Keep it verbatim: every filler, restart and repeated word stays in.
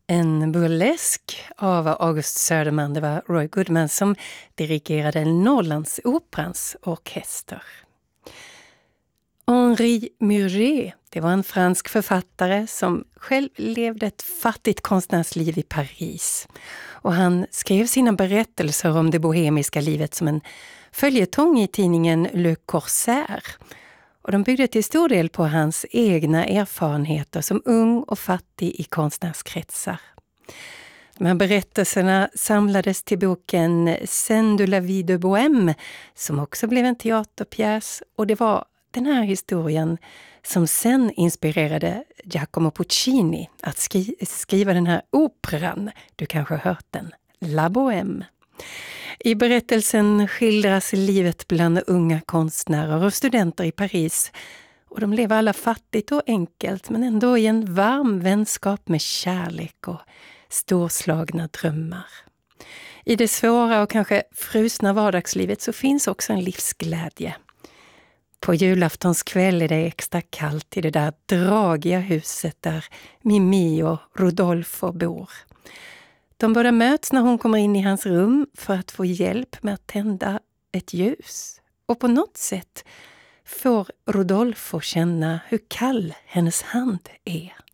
En burlesk av August Söderman. Det var Roy Goodman som dirigerade Norrlandsoperans orkester. Henri Murger, det var en fransk författare som själv levde ett fattigt konstnärsliv i Paris. Och han skrev sina berättelser om det bohemiska livet som en följetong i tidningen Le Corsaire. Och de byggde till stor del på hans egna erfarenheter som ung och fattig i konstnärskretsar. De här berättelserna samlades till boken Scène de la vie de Bohème, som också blev en teaterpjäs. Och det var den här historien som sen inspirerade Giacomo Puccini att skri- skriva den här operan. Du kanske har hört den, La Bohème. I berättelsen skildras livet bland unga konstnärer och studenter i Paris. Och de lever alla fattigt och enkelt, men ändå i en varm vänskap med kärlek och storslagna drömmar. I det svåra och kanske frusna vardagslivet så finns också en livsglädje. På julaftons kväll är det extra kallt i det där dragiga huset där Mimi och Rodolfo bor. De båda möts när hon kommer in i hans rum för att få hjälp med att tända ett ljus. Och på något sätt får Rodolfo känna hur kall hennes hand är.